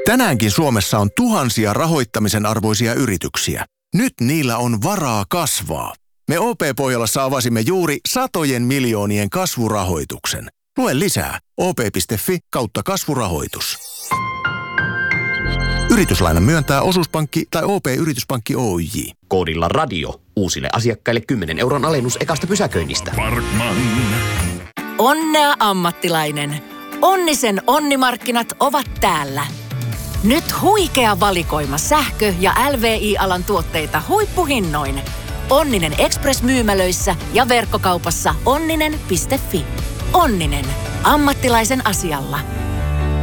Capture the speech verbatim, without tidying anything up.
Tänäänkin Suomessa on tuhansia rahoittamisen arvoisia yrityksiä. Nyt niillä on varaa kasvaa. Me O P-Pohjolassa avasimme juuri satojen miljoonien kasvurahoituksen. Lue lisää op.fi kautta kasvurahoitus. Yrityslainan myöntää osuuspankki tai O P-yrityspankki Oyj. Koodilla radio. Uusille asiakkaille kymmenen euron alennus ekasta pysäköinnistä. Parkman. Onnea ammattilainen. Onnisen onnimarkkinat ovat täällä. Nyt huikea valikoima sähkö- ja L V I-alan tuotteita huippuhinnoin. Onninen Express-myymälöissä ja verkkokaupassa onninen piste fi. Onninen. Ammattilaisen asialla.